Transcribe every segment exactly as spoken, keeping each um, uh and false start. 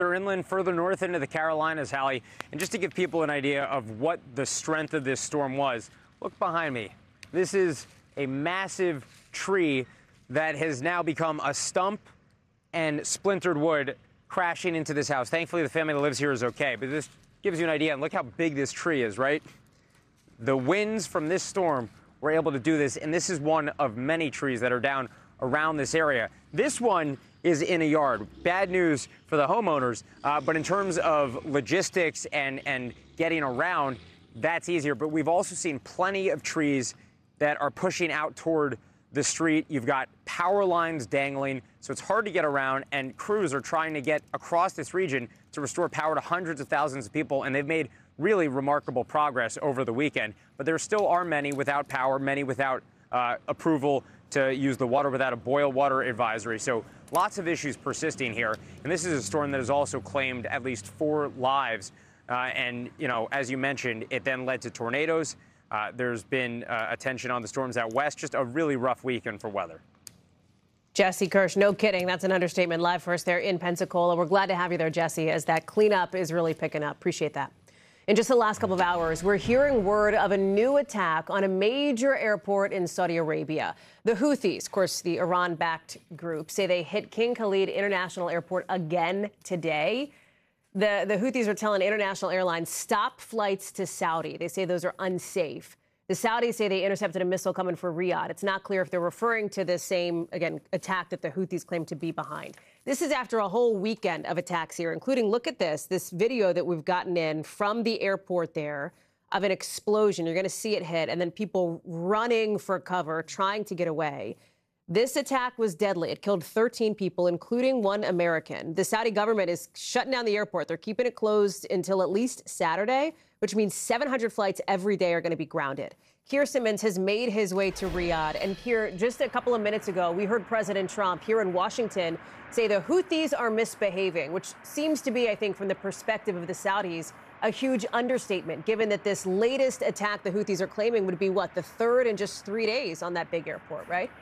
They're inland further north into the Carolinas, Hallie. And just to give people an idea of what the strength of this storm was, look behind me. This is a massive tree that has now become a stump and splintered wood crashing into this house. Thankfully, the family that lives here is okay, but this gives you an idea. And look how big this tree is, right? The winds from this storm were able to do this, and this is one of many trees that are down around this area. This one is in a yard. Bad news for the homeowners, uh, but in terms of logistics and, and getting around, that's easier. But we've also seen plenty of trees that are pushing out toward the street. You've got power lines dangling, so it's hard to get around, and crews are trying to get across this region to restore power to hundreds of thousands of people, and they've made really remarkable progress over the weekend. But there still are many without power, many without uh, approval to use the water without a boil water advisory. So lots of issues persisting here. And this is a storm that has also claimed at least four lives. Uh, and, you know, as you mentioned, it then led to tornadoes. Uh, there's been uh, attention on the storms out west. Just a really rough weekend for weather. Jesse Kirsch, no kidding. That's an understatement. Live for us there in Pensacola. We're glad to have you there, Jesse, as that cleanup is really picking up. Appreciate that. In just the last couple of hours, we're hearing word of a new attack on a major airport in Saudi Arabia. The Houthis, of course, the Iran-backed group, say they hit King Khalid International Airport again today. The, the Houthis are telling international airlines, stop flights to Saudi. They say those are unsafe. The Saudis say they intercepted a missile coming for Riyadh. It's not clear if they're referring to the same, again, attack that the Houthis claim to be behind. This is after a whole weekend of attacks here, including, look at this, this video that we've gotten in from the airport there of an explosion. You're going to see it hit, and then people running for cover, trying to get away. This attack was deadly. It killed thirteen people, including one American. The Saudi government is shutting down the airport. They're keeping it closed until at least Saturday, which means seven hundred flights every day are going to be grounded. Keir Simmons has made his way to Riyadh. And Keir, just a couple of minutes ago, we heard President Trump here in Washington say the Houthis are misbehaving, which seems to be, I think, from the perspective of the Saudis, a huge understatement, given that this latest attack the Houthis are claiming would be, what, the third in just three days on that big airport, right?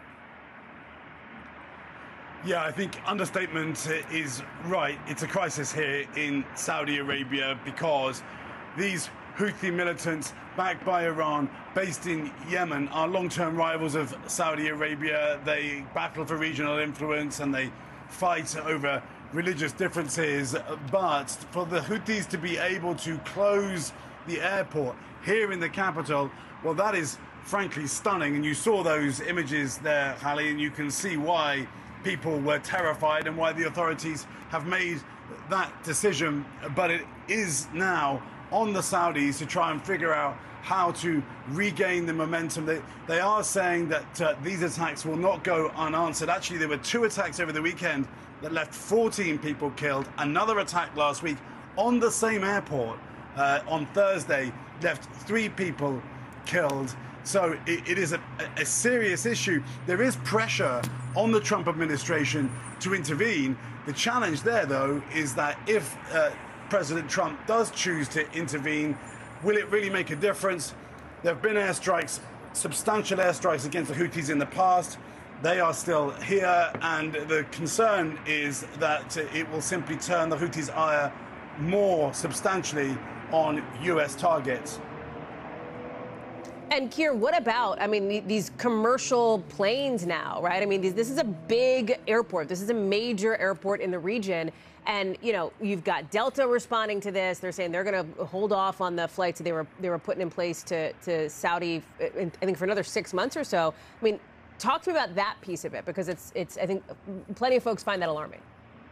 Yeah, I think understatement is right. It's a crisis here in Saudi Arabia because these Houthi militants backed by Iran, based in Yemen, are long-term rivals of Saudi Arabia. They battle for regional influence and they fight over religious differences. But for the Houthis to be able to close the airport here in the capital, well, that is frankly stunning. And you saw those images there, Hallie, and you can see why people were terrified and why the authorities have made that decision. But it is now on the Saudis to try and figure out how to regain the momentum. They, they are saying that uh, these attacks will not go unanswered. Actually, there were two attacks over the weekend that left fourteen people killed. Another attack last week on the same airport uh, on Thursday left three people killed. So it, it is a, a serious issue. There is pressure on the Trump administration to intervene. The challenge there, though, is that if uh, President Trump does choose to intervene, will it really make a difference? There have been airstrikes, substantial airstrikes against the Houthis in the past. They are still here, and the concern is that it will simply turn the Houthis' ire more substantially on U S targets. And Keir, what about, I mean, these commercial planes now, right? I mean, this is a big airport. This is a major airport in the region. And, you know, you've got Delta responding to this. They're saying they're going to hold off on the flights that they were they were putting in place to, to Saudi, I think, for another six months or so. I mean, talk to me about that piece of it, because it's, it's I think, plenty of folks find that alarming.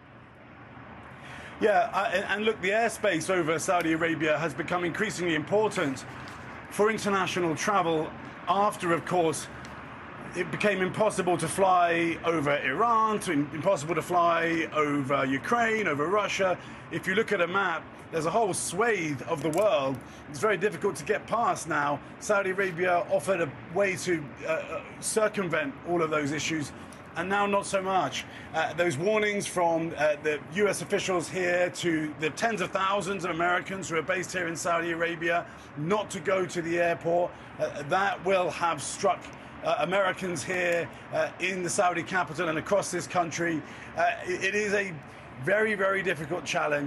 Yeah, I, and look, the airspace over Saudi Arabia has become increasingly important for international travel after, of course, it became impossible to fly over Iran, to impossible to fly over Ukraine, over Russia. If you look at a map, there's a whole swathe of the world. It's very difficult to get past now. Saudi Arabia offered a way to uh, circumvent all of those issues, and now not so much. Uh, those warnings from uh, the U S officials here to the tens of thousands of Americans who are based here in Saudi Arabia not to go to the airport, uh, that will have struck Uh, Americans here uh, in the Saudi capital and across this country. Uh, it, it is a Very, very difficult challenge.